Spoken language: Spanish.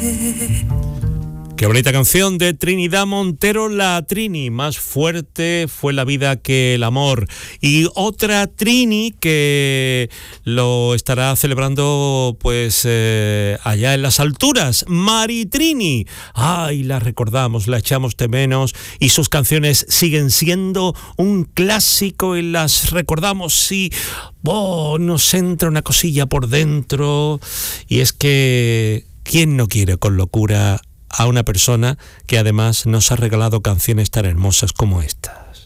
Qué bonita canción de Trinidad Montero, la Trini. Más fuerte fue la vida que el amor. Y otra Trini que lo estará celebrando pues allá en las alturas, Mari Trini. Ay, la recordamos, la echamos de menos y sus canciones siguen siendo un clásico y las recordamos y nos entra una cosilla por dentro. Y es que ¿quién no quiere con locura a una persona que además nos ha regalado canciones tan hermosas como estas?